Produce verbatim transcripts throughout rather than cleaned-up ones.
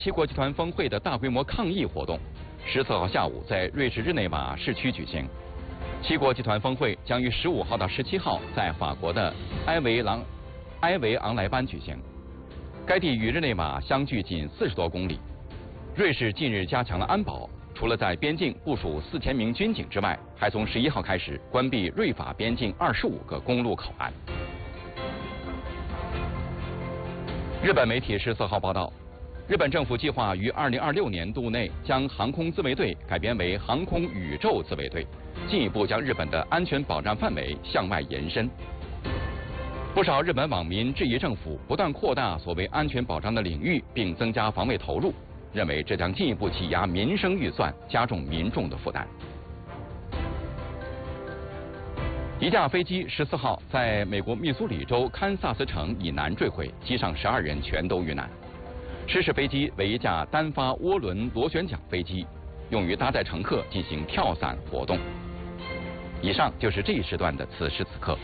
七国集团峰会的大规模抗议活动，十四号下午在瑞士日内瓦市区举行。七国集团峰会将于十五号到十七号在法国的埃维朗埃维昂莱班举行。该地与日内瓦相距仅四十多公里。瑞士近日加强了安保，除了在边境部署四千名军警之外，还从十一号开始关闭瑞法边境二十五个公路口岸。日本媒体十四号报道，日本政府计划于二零二六年度内将航空自卫队改编为航空宇宙自卫队，进一步将日本的安全保障范围向外延伸。不少日本网民质疑政府不断扩大所谓安全保障的领域，并增加防卫投入，认为这将进一步挤压民生预算，加重民众的负担。一架飞机十四号在美国密苏里州堪萨斯城以南坠毁，机上十二人全都遇难。失事飞机为一架单发涡轮螺旋桨飞机，用于搭载乘客进行跳伞活动。以上就是这一时段的此时此刻。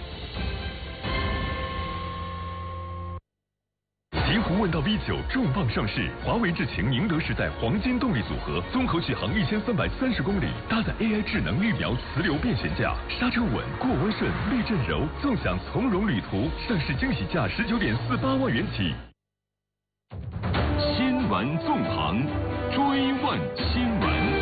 极狐问道 V 九重磅上市，华为智擎宁德时代黄金动力组合，综合续航一千三百三十公里，搭载 A I 智能预瞄磁流变悬架，刹车稳，过弯顺，避震柔，纵享从容旅途。上市惊喜价十九点四八万元起。新闻纵横，追问新闻。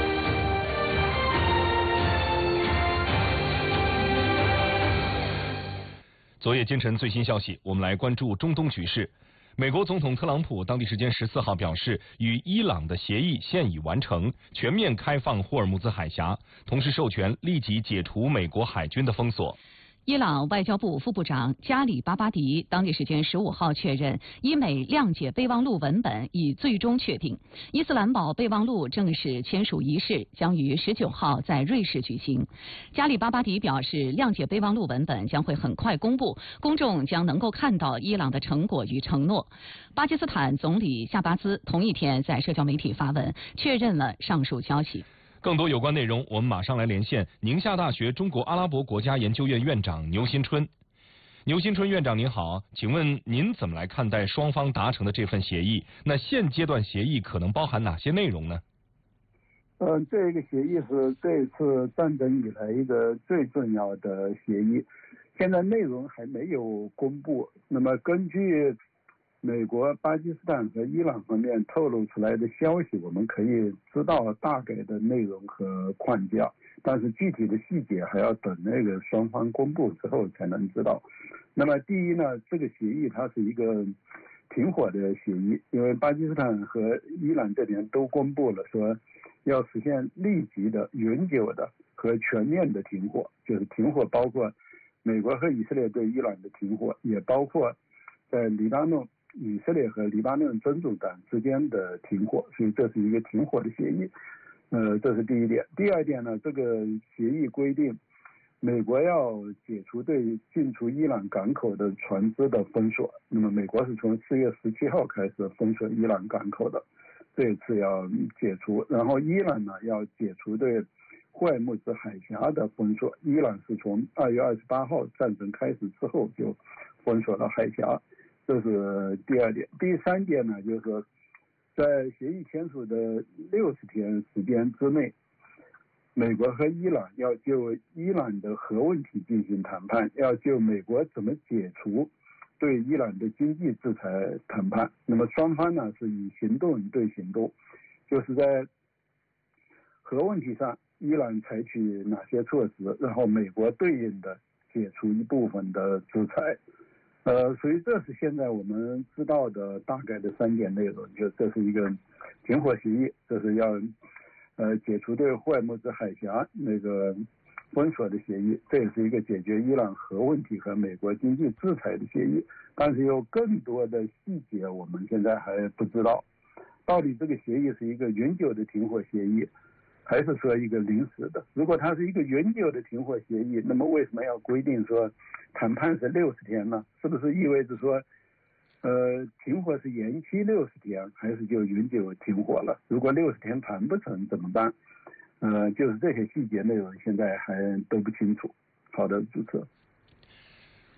昨夜今晨最新消息，我们来关注中东局势。美国总统特朗普当地时间十四号表示，与伊朗的协议现已完成，全面开放霍尔木兹海峡，同时授权立即解除美国海军的封锁。 伊朗外交部副部长加里巴巴迪当地时间十五号确认，伊美谅解备忘录文本已最终确定，伊斯兰堡备忘录正式签署仪式将于十九号在瑞士举行。加里巴巴迪表示，谅解备忘录文本将会很快公布，公众将能够看到伊朗的成果与承诺。巴基斯坦总理夏巴兹同一天在社交媒体发文，确认了上述消息。 更多有关内容，我们马上来连线宁夏大学中国阿拉伯国家研究院院长牛新春。牛新春院长您好，请问您怎么来看待双方达成的这份协议？那现阶段协议可能包含哪些内容呢？ 呃，这个协议是这次战争以来一个最重要的协议，现在内容还没有公布。那么根据美国、巴基斯坦和伊朗方面透露出来的消息，我们可以知道大概的内容和框架，但是具体的细节还要等那个双方公布之后才能知道。那么第一呢，这个协议它是一个停火的协议，因为巴基斯坦和伊朗这边都公布了说要实现立即的、永久的和全面的停火，就是停火包括美国和以色列对伊朗的停火，也包括在黎巴嫩以色列和黎巴嫩真主党之间的停火，所以这是一个停火的协议。呃，这是第一点。第二点呢，这个协议规定，美国要解除对进出伊朗港口的船只的封锁。那么，美国是从四月十七号开始封锁伊朗港口的，这一次要解除。然后，伊朗呢要解除对霍尔木兹海峡的封锁。伊朗是从二月二十八号战争开始之后就封锁了海峡。这是第二点。第三点呢，就是说，在协议签署的六十天时间之内，美国和伊朗要就伊朗的核问题进行谈判，要就美国怎么解除对伊朗的经济制裁谈判。那么双方呢是以行动对行动，就是在核问题上，伊朗采取哪些措施，然后美国对应的解除一部分的制裁。呃，所以这是现在我们知道的大概的三点内容，就这是一个停火协议，这是要呃解除对霍尔木兹海峡那个封锁的协议，这也是一个解决伊朗核问题和美国经济制裁的协议。但是有更多的细节我们现在还不知道，到底这个协议是一个永久的停火协议，还是说一个临时的？如果它是一个永久的停火协议，那么为什么要规定说谈判是六十天呢？是不是意味着说，呃，停火是延期六十天，还是就永久停火了？如果六十天谈不成怎么办？呃，就是这些细节内容现在还都不清楚。好的，主持人。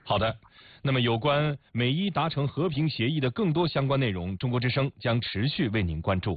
好的，那么有关美伊达成和平协议的更多相关内容，中国之声将持续为您关注。